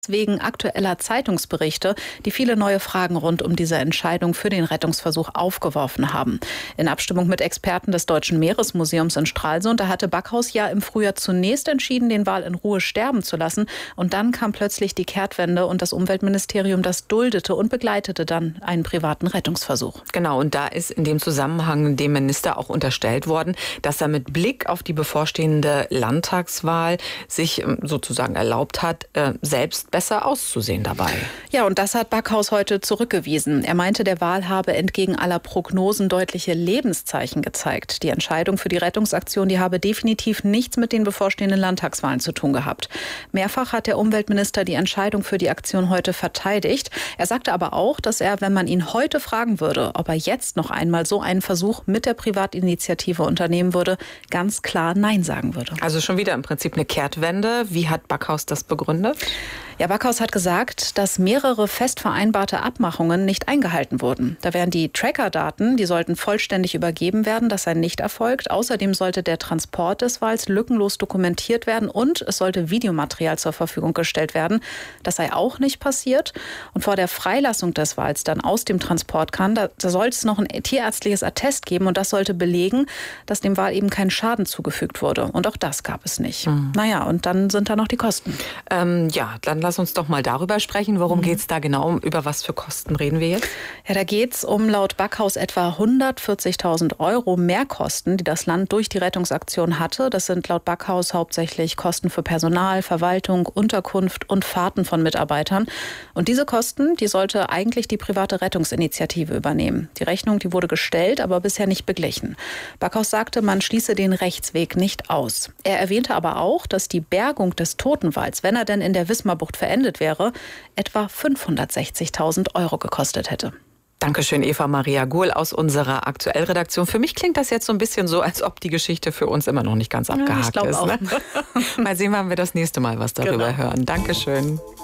Wegen aktueller Zeitungsberichte, die viele neue Fragen rund um diese Entscheidung für den Rettungsversuch aufgeworfen haben. In Abstimmung mit Experten des Deutschen Meeresmuseums in Stralsund, da hatte Backhaus ja im Frühjahr zunächst entschieden, den Wal in Ruhe sterben zu lassen. Und dann kam plötzlich die Kehrtwende und das Umweltministerium, das duldete und begleitete dann einen privaten Rettungsversuch. Genau, und da ist in dem Zusammenhang dem Minister auch unterstellt worden, dass er mit Blick auf die bevorstehende Landtagswahl sich sozusagen erlaubt hat, selbst besser auszusehen dabei. Ja, und das hat Backhaus heute zurückgewiesen. Er meinte, der Wal habe entgegen aller Prognosen deutliche Lebenszeichen gezeigt. Die Entscheidung für die Rettungsaktion, die habe definitiv nichts mit den bevorstehenden Landtagswahlen zu tun gehabt. Mehrfach hat der Umweltminister die Entscheidung für die Aktion heute verteidigt. Er sagte aber auch, dass er, wenn man ihn heute fragen würde, ob er jetzt noch einmal so einen Versuch mit der Privatinitiative unternehmen würde, ganz klar Nein sagen würde. Also schon wieder im Prinzip eine Kehrtwende. Wie hat Backhaus das begründet? Ja, Backhaus hat gesagt, dass mehrere fest vereinbarte Abmachungen nicht eingehalten wurden. Da wären die Tracker-Daten, die sollten vollständig übergeben werden. Das sei nicht erfolgt. Außerdem sollte der Transport des Wals lückenlos dokumentiert werden und es sollte Videomaterial zur Verfügung gestellt werden. Das sei auch nicht passiert. Und vor der Freilassung des Wals dann aus dem Transportkahn, da soll es noch ein tierärztliches Attest geben und das sollte belegen, dass dem Wal eben kein Schaden zugefügt wurde. Und auch das gab es nicht. Naja, und dann sind da noch die Kosten. Ja, dann lass uns doch mal darüber sprechen. Worum geht es da genau? Über was für Kosten reden wir jetzt? Ja, da geht es um laut Backhaus etwa 140.000 € Mehrkosten, die das Land durch die Rettungsaktion hatte. Das sind laut Backhaus hauptsächlich Kosten für Personal, Verwaltung, Unterkunft und Fahrten von Mitarbeitern. Und diese Kosten, die sollte eigentlich die private Rettungsinitiative übernehmen. Die Rechnung, die wurde gestellt, aber bisher nicht beglichen. Backhaus sagte, man schließe den Rechtsweg nicht aus. Er erwähnte aber auch, dass die Bergung des toten Wals, wenn er denn in der Wismarbucht verendet wäre, etwa 560.000 € gekostet hätte. Dankeschön, Eva Maria Guhl aus unserer Aktuellredaktion. Für mich klingt das jetzt so ein bisschen so, als ob die Geschichte für uns immer noch nicht ganz abgehakt ist. Auch. Ne? Mal sehen, wann wir das nächste Mal was darüber hören. Dankeschön.